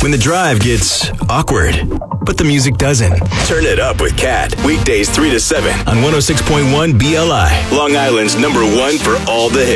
When the drive gets awkward, but the music doesn't. Turn it up with Kat. Weekdays 3 to 7 on 106.1 BLI. Long Island's #1 for all the hits.